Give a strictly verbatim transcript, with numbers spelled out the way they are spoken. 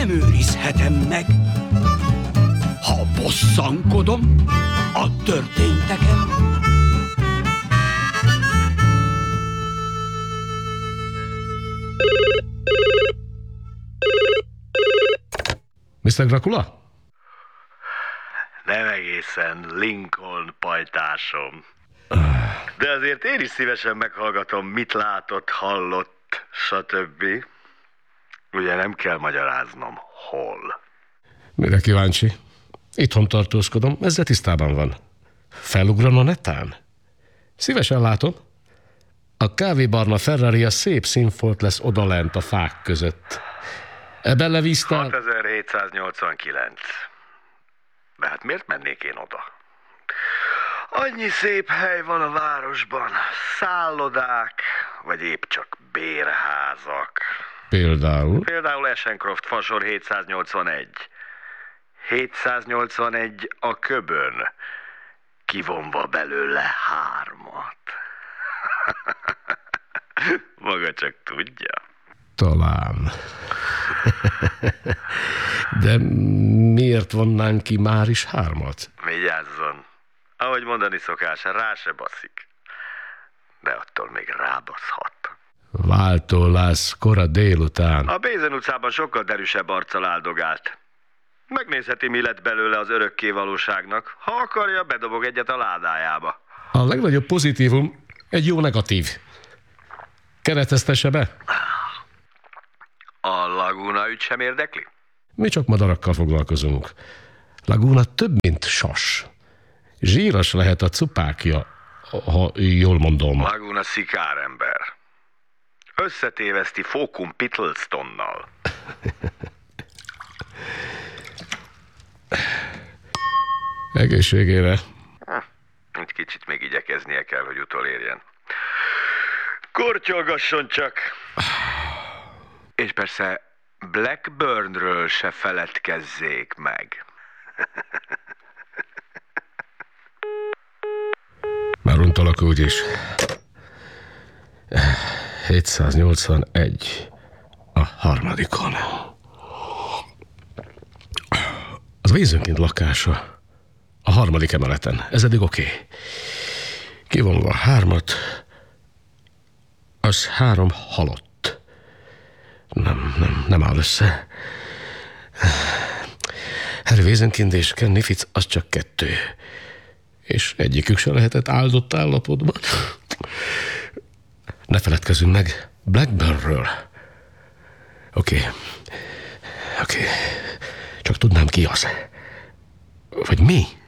nem őrizhetem meg. Ha bosszankodom a történteken. miszter Dracula? Nem egészen Lincoln pajtásom. De azért én is szívesen meghallgatom, mit látott, hallott, stb. Ugye nem kell magyaráznom, hol. Mire kíváncsi? Itthon tartózkodom, ezzel tisztában van. Felugran a netán? Szívesen látom. A kávébarna Ferrari a szép színfolt lesz odalent a fák között. Ebben levíztál... hatezer-hétszáznyolcvankilenc. De hát miért mennék én oda? Annyi szép hely van a városban. Szállodák, vagy épp csak bérházak. Például? Például Ashencroft fasor hétszáznyolcvanegy. hétszáznyolcvanegy a köbön, kivonva belőle hármat. Maga csak tudja. Talán. De miért vonnánk ki már is hármat? Vigyázzon. Ahogy mondani szokás, rá se baszik. De attól még rábaszhat. Váltólász kora délután. A Bézen utcában sokkal derűsebb arccal áldogált. Megnézheti, mi lett belőle az örökké valóságnak. Ha akarja, bedobog egyet a ládájába. A legnagyobb pozitívum egy jó negatív. Kereteztesse be. A Laguna ügy sem érdekli? Mi csak madarakkal foglalkozunk. Laguna több, mint sas. Zsíros lehet a cupákja, ha jól mondom. Laguna szikárember. Összetéveszti Fókum Pittlestonnal. Egészségére. Egy kicsit még igyekeznie kell, hogy utolérjen. Kortyolgasson csak. És persze Blackburnről se feledkezzék meg. Már untalak úgyis. hétszáznyolcvanegy a harmadikon. Az vízönként lakása a harmadik emeleten. Ez eddig oké. Okay. Kivonva hármat, az három halott. Nem, nem, nem áll össze. Harry Weasenkind és Ken Nific az csak kettő. És egyikük se lehetett áldott állapotban. Ne feledkezzünk meg Blackburnről. Oké. Okay. Oké. Okay. Csak tudnám, ki az. Vagy mi?